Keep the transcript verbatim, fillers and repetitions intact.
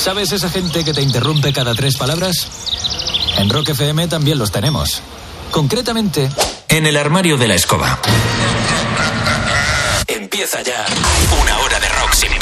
¿Sabes esa gente que te interrumpe cada tres palabras? En Rock F M también los tenemos. Concretamente, en el armario de la escoba. Empieza ya una hora de rock sin